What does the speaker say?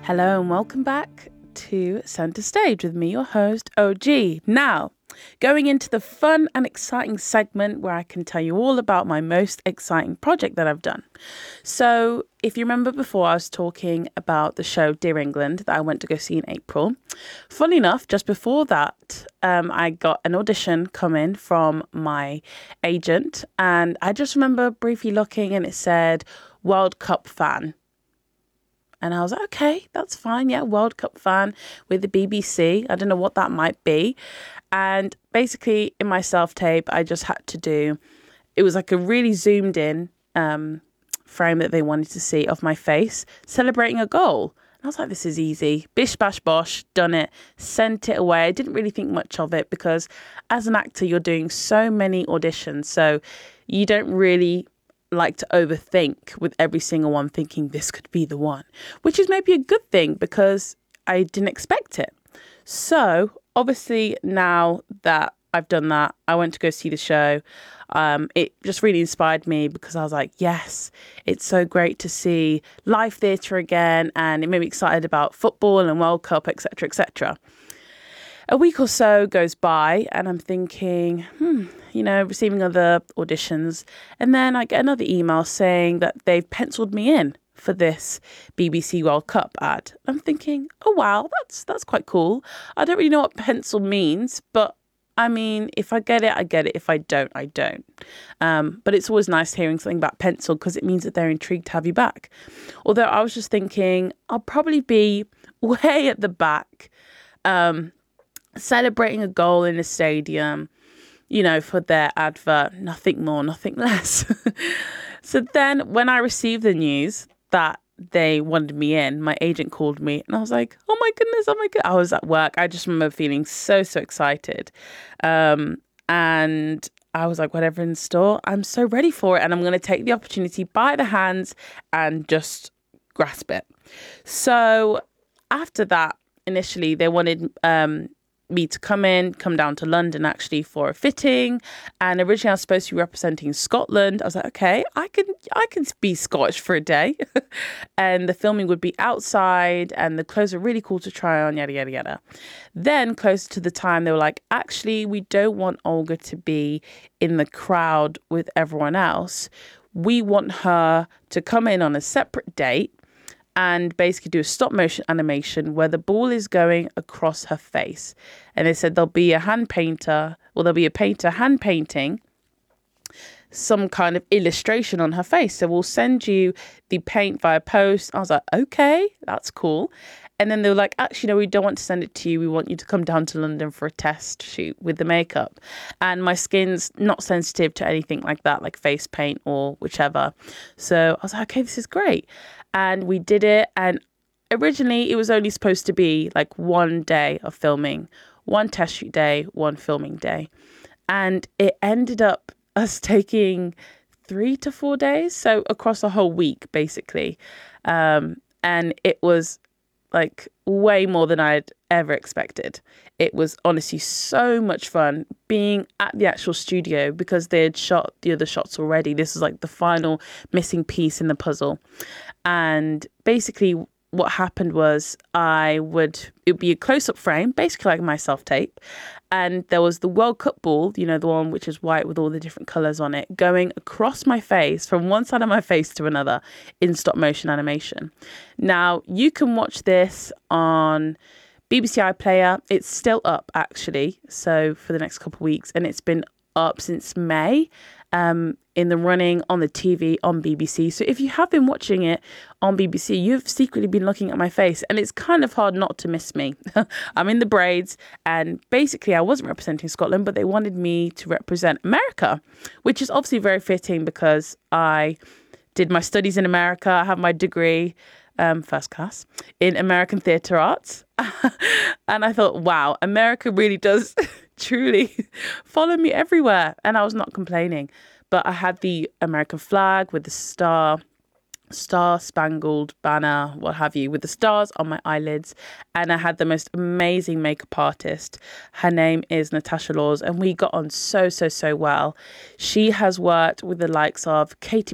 Hello and welcome back to Centre Stage with me, your host, OG. Now, going into the fun and exciting segment where I can tell you all about my most exciting project that I've done. So, if you remember before, I was talking about the show Dear England that I went to go see in April. Funny enough, just before that, I got an audition come in from my agent, and I just remember briefly looking and it said World Cup fan. And I was like, okay, that's fine. Yeah, World Cup fan with the BBC. I don't know what that might be. And basically in my self-tape, I just had to do, it was like a really zoomed in frame that they wanted to see of my face celebrating a goal. And I was like, this is easy. Bish, bash, bosh, done it, sent it away. I didn't really think much of it because as an actor, you're doing so many auditions. So you don't really like to overthink with every single one, thinking this could be the one, which is maybe a good thing because I didn't expect it. So obviously now that I've done that, I went to go see the show. It just really inspired me because I was like, yes, it's so great to see live theatre again, and it made me excited about football and World Cup, etc., etc. A week or so goes by and I'm thinking, receiving other auditions. And then I get another email saying that they've penciled me in for this BBC World Cup ad. I'm thinking, oh, wow, that's quite cool. I don't really know what pencil means, but I mean, if I get it, I get it. If I don't, I don't. But it's always nice hearing something about pencil because it means that they're intrigued to have you back. Although I was just thinking, I'll probably be way at the back, celebrating a goal in a stadium, for their advert, nothing more, nothing less. So then when I received the news that they wanted me in, my agent called me and I was like, oh my goodness, I was at work. I just remember feeling so excited. And I was like, whatever in store, I'm so ready for it. And I'm going to take the opportunity by the hands and just grasp it. So after that, initially they wanted me to come down to London actually for a fitting, and originally I was supposed to be representing Scotland. I was like, okay, I can be Scottish for a day. And the filming would be outside and the clothes are really cool to try on, yada yada yada. Then closer to the time they were like, actually we don't want Olga to be in the crowd with everyone else. We want her to come in on a separate date and basically do a stop motion animation where the ball is going across her face. And they said there'll be a painter hand painting some kind of illustration on her face. So we'll send you the paint via post. I was like, okay, that's cool. And then they were like, actually, no, we don't want to send it to you. We want you to come down to London for a test shoot with the makeup. And my skin's not sensitive to anything like that, like face paint or whichever. So I was like, okay, this is great. And we did it. And originally it was only supposed to be like one day of filming, one test shoot day, one filming day. And it ended up us taking 3 to 4 days. So across a whole week, basically. And it was like way more than I'd ever expected. It was honestly so much fun being at the actual studio because they had shot the other shots already. This was like the final missing piece in the puzzle. And basically what happened was it would be a close-up frame, basically like my self-tape. And there was the World Cup ball, the one which is white with all the different colours on it, going across my face from one side of my face to another in stop motion animation. Now, you can watch this on BBC iPlayer. It's still up, actually, so for the next couple of weeks. And it's been up since May, in the running on the TV on BBC. So if you have been watching it on BBC, you've secretly been looking at my face, and it's kind of hard not to miss me. I'm in the braids, and basically I wasn't representing Scotland, but they wanted me to represent America, which is obviously very fitting because I did my studies in America. I have my degree, first class, in American theatre arts. And I thought, wow, America really does truly follow me everywhere. And I was not complaining. But I had the American flag with the star-spangled banner, what have you, with the stars on my eyelids. And I had the most amazing makeup artist. Her name is Natasha Laws, and we got on so well. She has worked with the likes of Katy